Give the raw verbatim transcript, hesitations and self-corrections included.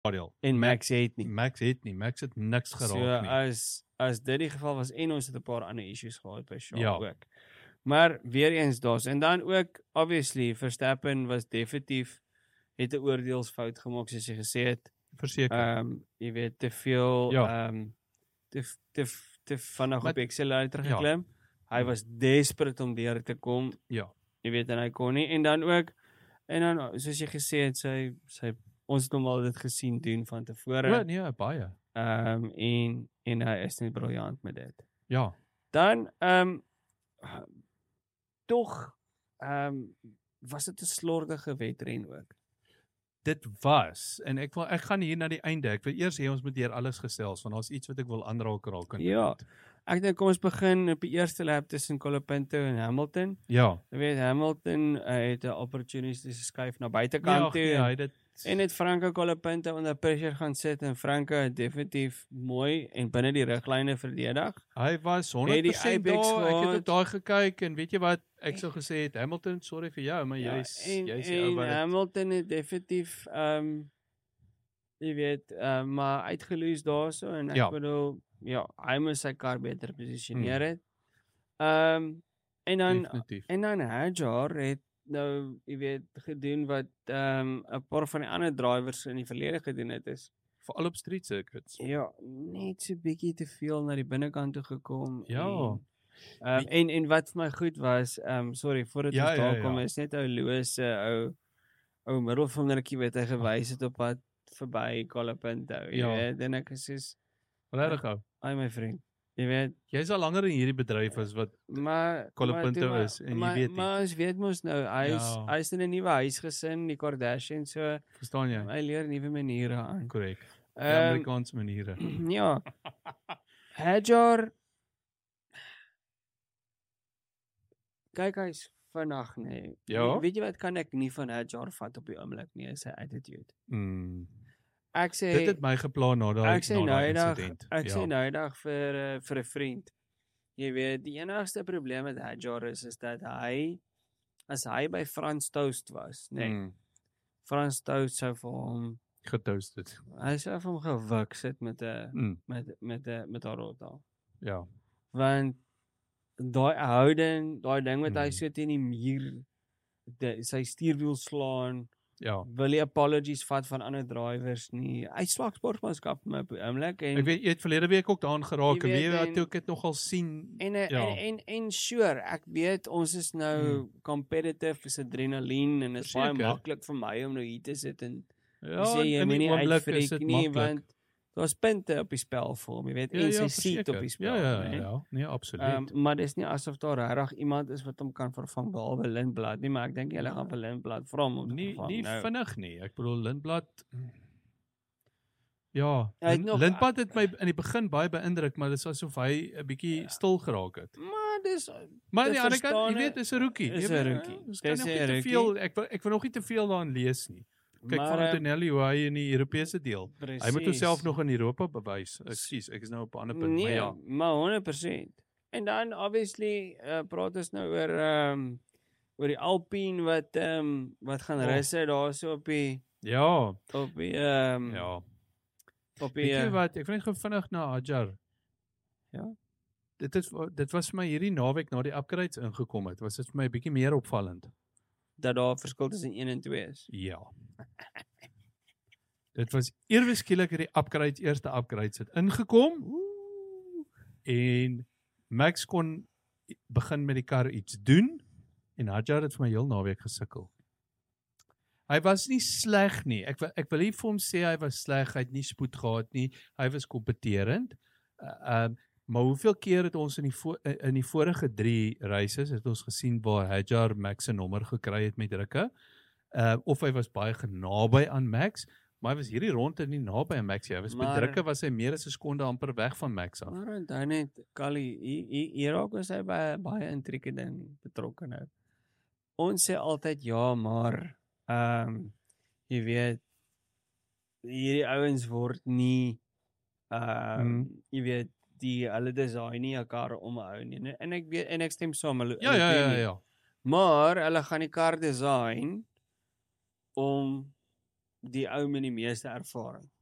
voordeel. En Max het nie. Max het nie, Max het niks geraak so, nie. as, as dit die geval was, en ons het 'n paar ander issues gehad by Charles Ja. ook. Maar weer eens daar's, en dan ook, obviously, Verstappen was definitief, het 'n oordeelsfout gemaak, soos jy gesê het. Verseker. Ehm, um, jy weet, te veel, ehm, Ja. um, te, te, te vinnig Maar- op die accelerator geklim. Ja. Hy was desperate om deur te kom. Ja. Jy weet, en hy kon nie. En dan ook, en dan, soos jy gesê het, sy, sy ons het hom al dit gesien doen van tevore. Ja, nee, baie. Ehm um, en en hy is net briljant met dit. Ja. Dan ehm um, tog ehm um, was dit 'n slordige wedren ook. Dit was, en ek wil ek gaan hier na die einde. Ek wil eers hê ons moet deur alles gesels, want daar's iets wat ek wil aanraak raak. Ja. Ek dink kom ons begin op die eerste lap tussen Colapinto en Hamilton. Ja. Jy weet Hamilton uh, het 'n opportunistiese skuif na buitekant Ja, toe. nee, hy dit En het Franco Colapinto onder pressure gaan sit en Franco het definitief mooi en binne die riglyne verdedig. Hy was Het honderd die persent apex daar, ek het gehad. dit daai gekyk en weet jy wat, ek sou gesê het, Hamilton, sorry vir jou, maar Ja, jy's en, jy's die ou en wat dit- Hamilton het definitief ehm um, jy weet, uh, maar uitgeloos daarso en ek Ja. bedoel, ja, hy moes sy kar beter posisioneer het. Ehm um, en dan definitief. en dan Hadjar het nou, jy weet, gedoen wat ehm um, 'n paar van die ander drivers in die verlede gedoen het is. Veral op street circuits. Ja, net so bietjie te veel na die binnekant toe gekom. Ja. En, um, en en wat vir my goed was, ehm um, sorry, voordat Ja, ons daar ja, kom, ja. is net ou Loos se ou ou middelvingertjie wat hy gewys het op pad verby Colapinto. Jy Ja. weet, en ek is soos, Regtig ou. ai my vriend. Jy weet, Jy's al langer in hierdie bedryf as wat maar Colapinto maar toe is, en jy maar, weet nie. Maar ons weet mos nou, hy is Ja. hy is in 'n nuwe huisgesin, die Kardashians, so verstaan jy? hy leer nuwe maniere aan. Korrek. Die Ehm, Amerikaanse maniere. Ja. Hadjar kyk, hy's vinnig, nee. Ja? Weet jy wat kan ek nie van Hadjar vat op die oomblik nie, is sy attitude. Mm. Ek sê Dit het my gepla na daai ek sê na daai noudag, insident. ek sê Ja. noudag vir uh, vir 'n vriend. Jy weet, die enigste probleem met Hadjar is is dat hy as hy by Frans Toast was, nee. Mm. Frans Toast sou vir hom Getoasted. hy sou vir hom gewik sit met 'n Mm. met met 'n met haar rothaal. Ja. Want daai houding, daai ding wat hy Hmm. so teen die muur die, sy stuurwiel slaan, Ja. wil hy apologies vat van ander drivers nie. Hy swak sportmanskap my op die oomblik en Ek weet jy het verlede week ook daaraan geraak Jy en weet, weet wat en- toe ek dit nogal sien. en, en, ja. en en en sure, ek weet ons is nou Hmm. competitive, is adrenalien en dit is baie Verseker. maklik vir my om nou hier te sit en Ja, sê jy in die moenie oomblik is uitfreek dit nie, maklik. want daar's punte op die spel vir hom, jy weet, Ja, en ja, sy seat verseker. op die spel. Ja, ja, né? ja. Nee, absoluut. Um, maar dis nie asof daar regtig iemand is wat hom kan vervang behalwe Lindblad nie, maar ek dink hulle gaan vir Lindblad vra om hom te nie vervang. nie nou. vinnig nie. Ek bedoel Lindblad Ja, Hy het Lin- nog- Lindblad het my in die begin baie beïndruk, maar dit is asof hy 'n bietjie stil geraak het. Maar dis Maar aan Dit die ander kant, jy verstaan weet, dis 'n rookie. is Jy weet, 'n rookie. ons kan Dis nog 'n nie te rookie. veel ek wil ek wil nog nie te veel daarin lees nie. Kyk Maar, van eh, Antonelli hoe hy in die Europese deel. Precies. Hy moet homself nog in Europa bewys. Ekskuus, ek is nou op 'n ander punt, nee, maar ja. maar honderd persent. En dan obviously uh, praat ons nou oor ehm um, oor die Alpine wat ehm um, wat gaan Oh. russe daarso op die Ja, op die ehm um, ja. op die Weet jy uh, wat, ek wil net gou vinnig na Hadjar. Ja. Dit is dit was vir my hierdie naweek na die upgrades ingekom het. Was dit vir my 'n bietjie meer opvallend. dat daar 'n verskil tussen een en twee is. Ja. Dit was ewe skielik hierdie upgrades, eerste upgrades het ingekom. Ooh. En Max kon begin met die kar iets doen en Hadjar het vir my heel naweek gesukkel. Hy was nie sleg nie. Ek wil ek wil nie vir hom sê hy was sleg, hy het nie spoed gehad nie. Hy was kompeterend. Uh, um, maar hoeveel keer het ons in die vo in die vorige drie races het ons gesien waar Hadjar Max se nommer gekry het met drukke? Uh, of hy was baie genaby aan Max, maar hy was hierdie ronde nie naby aan Max nie. Hy was Maar- met drukke was hy meer as 'n sekonde amper weg van Max af. Maar onthou net, Kali, hier- hier hier raak ons hy by baie intrieke ding betrokke nou. Ons sê altyd ja, maar ehm um, jy weet hierdie ouens word nie ehm um, Hmm. jy weet die hulle design nie 'n kar omhou nie. En- En ek weet en ek stem saam hulle Ja, hulle ja, doen ja, nie. ja. ja. Maar, Maar hulle gaan die kar design om die ou met die meeste ervaring.